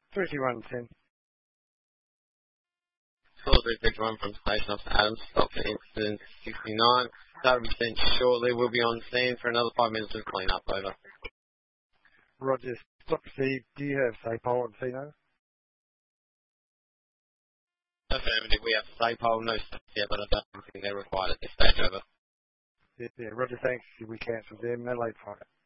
32110. Call 361 from Station Officer Adams. Stop for incident 69. That'll be sent shortly. We'll be on scene for another 5 minutes of clean up. Over. Roger. Stop received. Do you have SAPOL and Fino? Affirmative. We have SAPOL, no steps yet, but I don't think they're required at this stage. Over. Yeah, Roger, thanks. We cancelled them. No late fire.